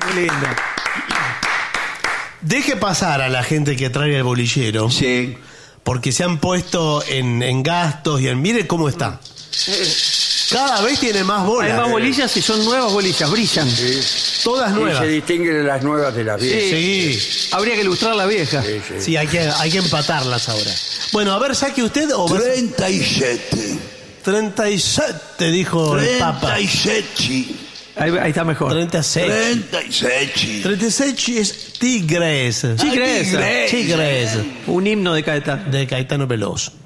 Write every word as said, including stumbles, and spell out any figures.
Muy lindo. Deje pasar a la gente que trae el bolillero. Sí. Porque se han puesto en, en gastos y en... Mire cómo está. Cada vez tiene más bolas. Hay más bolillas y son nuevas bolillas, brillan. Sí. Todas Y nuevas. se distinguen de las nuevas de las viejas. Sí. Habría que ilustrar la vieja. Sí, sí. Sí, hay que, hay que empatarlas ahora. Bueno, a ver, saque usted o... vas- treinta y siete. treinta y siete, dijo el Papa. treinta y siete. Ahí, ahí está mejor. treinta y seis. treinta y siete. treinta y seis es Tigres. Tigres. Tigres. Un himno de Caetano. De Caetano Veloso.